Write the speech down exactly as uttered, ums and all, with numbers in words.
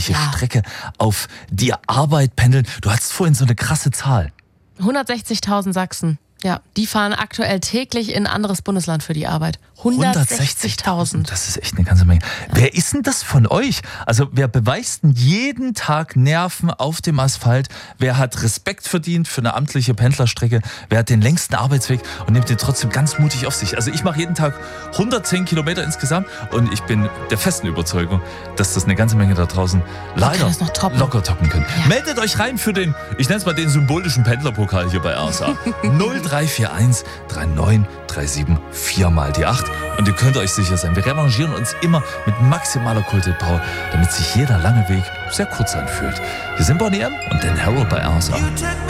amtliche Ja. Strecke auf die Arbeit pendeln. Du hattest vorhin so eine krasse Zahl. hundertsechzigtausend Sachsen. Ja, die fahren aktuell täglich in ein anderes Bundesland für die Arbeit. hundertsechzigtausend. Das ist echt eine ganze Menge. Ja. Wer ist denn das von euch? Also wer beweist denn jeden Tag Nerven auf dem Asphalt? Wer hat Respekt verdient für eine amtliche Pendlerstrecke? Wer hat den längsten Arbeitsweg und nimmt den trotzdem ganz mutig auf sich? Also ich mache jeden Tag hundertzehn Kilometer insgesamt und ich bin der festen Überzeugung, dass das eine ganze Menge da draußen leider das noch toppen. locker toppen können. Ja. Meldet euch rein für den, ich nenne es mal den symbolischen Pendlerpokal hier bei R S A. null drei vier eins drei neun drei sieben vier mal die acht. Und ihr könnt euch sicher sein, wir revanchieren uns immer mit maximaler Culted Power, damit sich jeder lange Weg sehr kurz anfühlt. Hier sind Bonnie M und Dan Harrow bei R S A.